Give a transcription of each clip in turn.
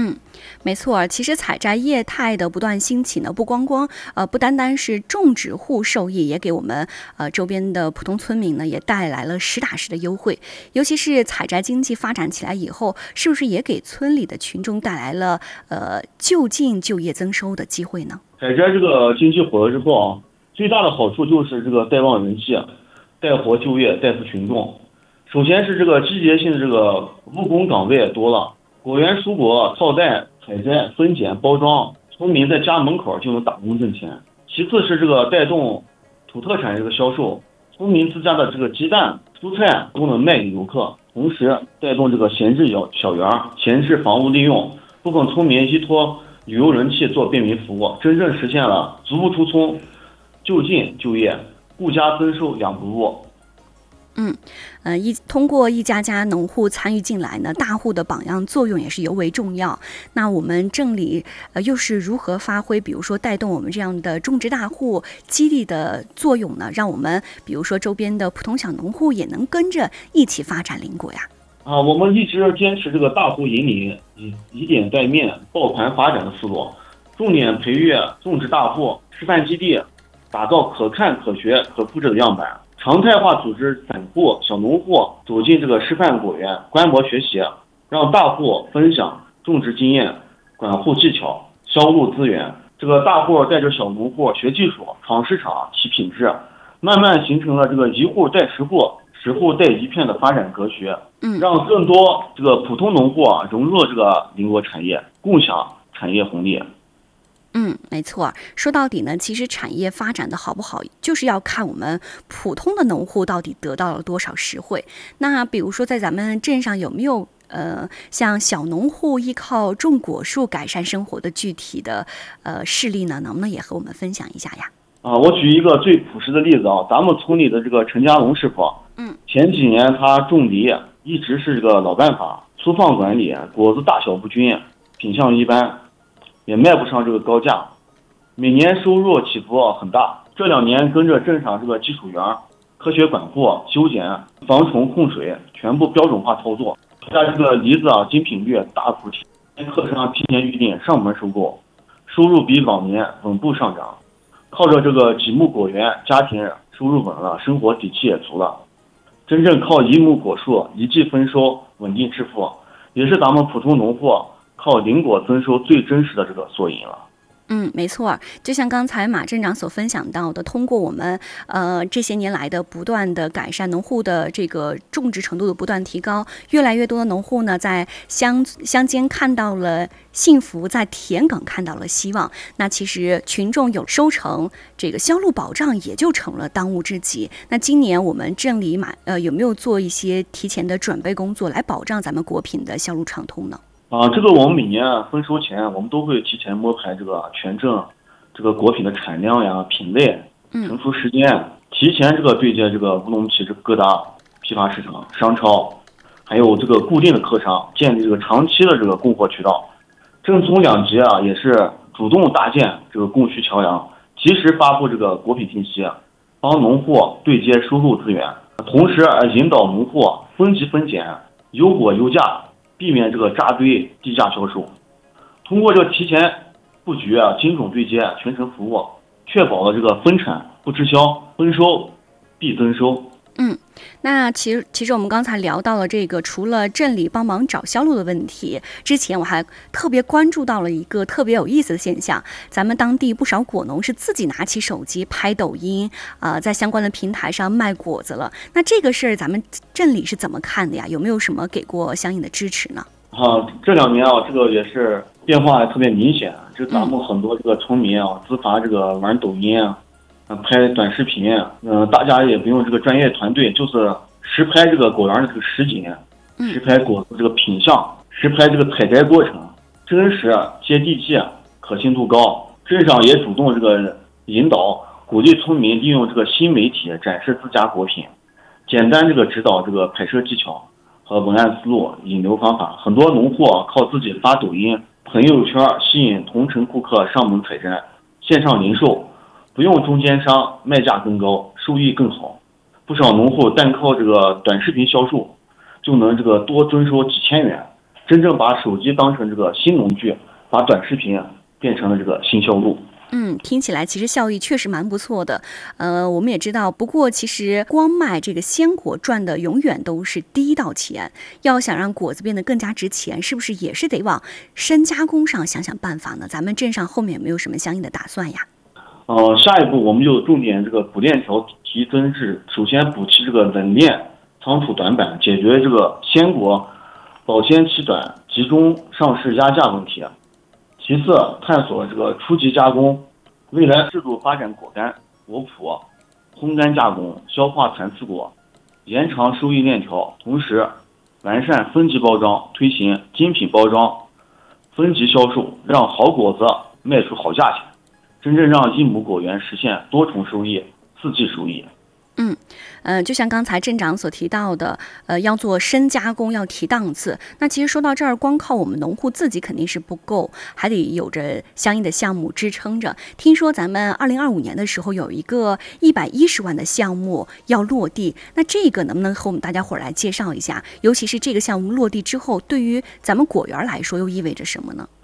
嗯，没错。其实采摘业态的不断兴起呢，不单单是种植户受益，也给我们周边的普通村民呢也带来了实打实的优惠。尤其是采摘经济发展起来以后，是不是也给村里的群众带来了就近就业增收的机会呢？ 采摘这个经济火了之后啊，最大的好处就是这个带旺人气、带活就业、带富群众。首先是这个季节性的这个务工岗位多了，果园蔬果套袋、采摘、分拣、包装，村民在家门口就能打工挣钱。其次是这个带动土特产这个销售，村民自家的这个鸡蛋、蔬菜都能卖给游客，同时带动这个闲置小园、闲置房屋利用，部分村民依托旅游人气做便民服务，真正实现了足不出村、就近就业、顾家增收两不误。 通过一家家农户参与进来呢，大户的榜样作用也是尤为重要。那我们镇里又是如何发挥，比如说带动我们这样的种植大户激励的作用呢？让我们比如说周边的普通小农户也能跟着一起发展邻国呀。 我们一直坚持这个大户引领、以点带面、抱团发展的思路，重点培育种植大户示范基地，打造可看、可学、可复制的样板。常态化组织散户、小农户走进这个示范果园，观摩学习，让大户分享种植经验、管护技巧、销路资源。这个大户带着小农户学技术、闯市场、提品质，慢慢形成了这个一户带十户、十户带一片的发展格局，让更多这个普通农户融入这个邻国产业，共享产业红利。 没错。说到底呢，其实产业发展的好不好，就是要看我们普通的农户到底得到了多少实惠。那比如说在咱们镇上有没有像小农户依靠种果树改善生活的具体的事例呢？能不能也和我们分享一下呀？ 我举一个最朴实的例子咱们村里的这个陈家龙师傅，前几年他种梨一直是这个老办法，粗放管理，果子大小不均，品相一般，也卖不上这个高价，每年收入起伏很大。这2年跟着镇上这个基础园科学管护、修剪、防虫控水，全部标准化操作，他家这个梨子精品率大幅提升，客商提前预定上门收购，收入比往年稳步上涨。靠着这个几亩果园，家庭收入稳了，生活底气也足了。真正靠一亩果树一季丰收稳定致富，也是咱们普通农户靠邻果增收最真实的这个缩影了。 没错。就像刚才马镇长所分享到的，通过我们这些年来的不断的改善，农户的这个种植程度的不断提高，越来越多的农户呢在乡间看到了幸福，在田埂看到了希望。那其实群众有收成，这个销路保障也就成了当务之急。那今年我们镇里有没有做一些提前的准备工作，来保障咱们果品的销路畅通呢？ 这个我们每年丰收前，我们都会提前摸排这个全镇这个果品的产量呀、品类、成熟时间，提前这个对接这个乌鲁木齐这各大批发市场、商超，还有这个固定的客商，建立这个长期的这个供货渠道。镇村两级也是主动搭建这个供需桥梁，及时发布这个果品信息，帮农户对接收入资源，同时引导农户分级分拣，优果优价，避免这个扎堆低价销售。通过这个提前布局精准对接、全程服务，确保了这个分产不滞销，丰收必增收。 那其实我们刚才聊到了这个，除了镇里帮忙找销路的问题，之前我还特别关注到了一个特别有意思的现象，咱们当地不少果农是自己拿起手机拍抖音在相关的平台上卖果子了。那这个事儿咱们镇里是怎么看的呀？有没有什么给过相应的支持呢？ 这2年这个也是变化特别明显，就咱们很多这个村民自发这个玩抖音拍短视频，大家也不用这个专业团队，就是实拍这个果园的这个实景，实拍果子这个品相，实拍这个采摘过程，真实接地气，可信度高。镇上也主动这个引导鼓励村民利用这个新媒体展示自家果品，简单这个指导这个拍摄技巧和文案思路、引流方法。很多农户靠自己发抖音、朋友圈吸引同城顾客上门采摘，线上零售，不用中间商，卖价更高，收益更好。不少农户单靠这个短视频销售，就能这个多增收几千元， 真正把手机当成这个新农具，把短视频变成了这个新销路。 听起来其实效益确实蛮不错的。我们也知道，不过其实光卖这个鲜果赚的永远都是第一道钱。要想让果子变得更加值钱，是不是也是得往深加工上想想办法呢？咱们镇上后面有没有什么相应的打算呀？ 下一步我们就重点这个补链条提增质，首先补齐这个冷链仓储短板，解决这个鲜果保鲜期短、集中上市压价问题。其次，探索这个初级加工，未来适度发展果干、果脯、烘干加工、消化残次果，延长收益链条，同时完善分级包装，推行精品包装、分级销售，让好果子卖出好价钱，真正让一亩果园实现多重收益、四季收益。 就像刚才镇长所提到的，要做深加工，要提档次。那其实说到这儿，光靠我们农户自己肯定是不够，还得有着相应的项目支撑着。听说咱们2025年的时候有一个110万的项目要落地，那这个能不能和我们大家伙来介绍一下？尤其是这个项目落地之后，对于咱们果园来说又意味着什么呢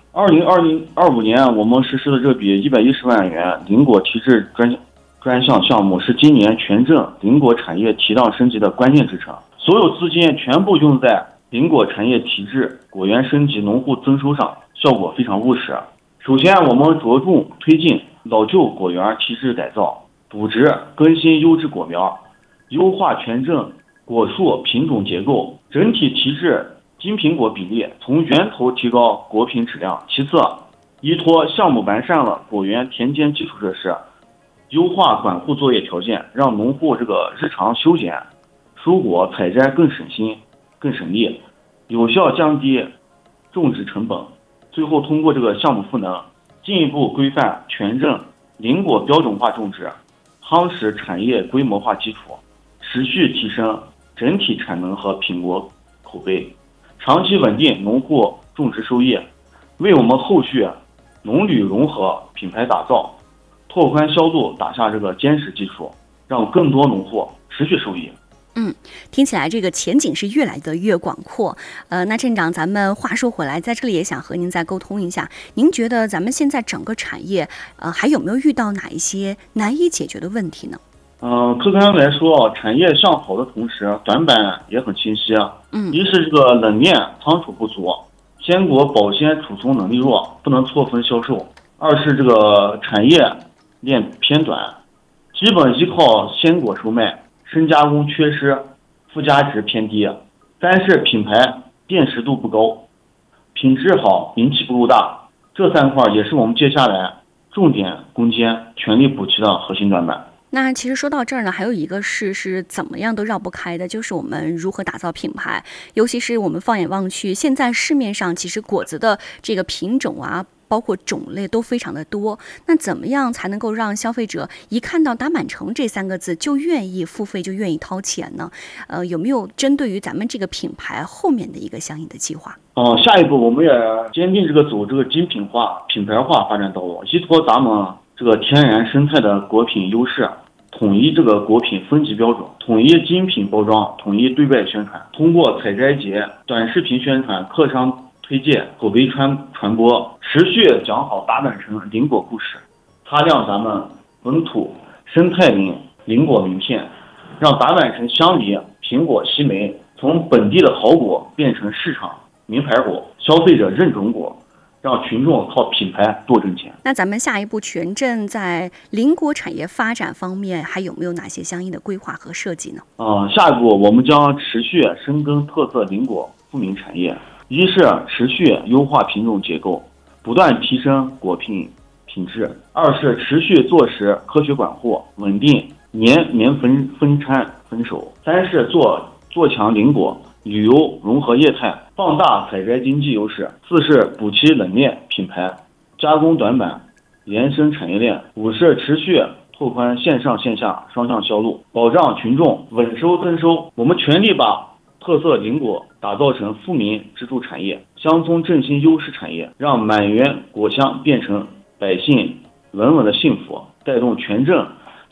2025年我们实施的这笔110万元林果提质专项项目是今年全镇林果产业提档升级的关键支撑，所有资金全部用在林果产业提质、果园升级、农户增收上，效果非常务实。首先，我们着重推进老旧果园提质改造，补植更新优质果苗，优化全镇果树品种结构，整体提质金苹果比例，从源头提高果品质量。其次，依托项目完善了果园田间基础设施，优化管护作业条件，让农户这个日常修剪、蔬果采摘更省心、更省力，有效降低种植成本。最后，通过这个项目赋能，进一步规范全镇林果标准化种植，夯实产业规模化基础，持续提升整体产能和品果口碑，长期稳定农户种植收益，为我们后续农旅融合品牌打造、拓宽销路打下这个坚实基础，让更多农户持续受益。 听起来这个前景是越来越广阔。那镇长，咱们话说回来，在这里也想和您再沟通一下，您觉得咱们现在整个产业，还有没有遇到哪一些难以解决的问题呢？ 客观来说，产业向好的同时，短板也很清晰。一是这个冷链仓储不足，鲜果保鲜储存能力弱，不能错峰销售；二是这个产业链偏短，基本依靠鲜果售卖，深加工缺失，附加值偏低；三是品牌辨识度不高，品质好，名气不够大。这三块也是我们接下来重点攻坚、全力补齐的核心短板。 那其实说到这儿呢，还有一个是怎么样都绕不开的，就是我们如何打造品牌。尤其是我们放眼望去，现在市面上其实果子的这个品种啊，包括种类都非常的多。那怎么样才能够让消费者一看到打满城这3个字就愿意付费，就愿意掏钱呢？有没有针对于咱们这个品牌后面的一个相应的计划？ 下一步我们也坚定走这个精品化、品牌化发展道路，依托咱们这个天然生态的果品优势，统一这个果品分级标准，统一精品包装，统一对外宣传，通过采摘节、短视频宣传、客商推荐、口碑传播，持续讲好打满城林果故事，擦亮咱们本土生态林果名片，让打满城香梨、苹果、西梅从本地的好果变成市场名牌果，消费者认准果，让群众靠品牌多挣钱。 那咱们下一步全镇在林果产业发展方面还有没有哪些相应的规划和设计呢？ 下一步我们将持续深耕特色林果富民产业，一是持续优化品种结构，不断提升果品质；二是持续落实科学管护，稳定年分掺分手；三是做强林果旅游融合业态，放大采摘经济优势；四是补齐冷链品牌加工短板，延伸产业链；五是持续拓宽线上线下双向销路，保障群众稳收增收。我们全力把特色林果打造成富民支柱产业、乡村振兴优势产业，让满园果香变成百姓稳稳的幸福，带动全镇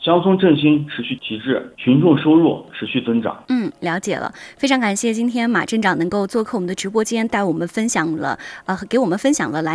乡村振兴持续提质，群众收入持续增长。 了解了，非常感谢今天马镇长能够做客我们的直播间，带我们分享了给我们分享了来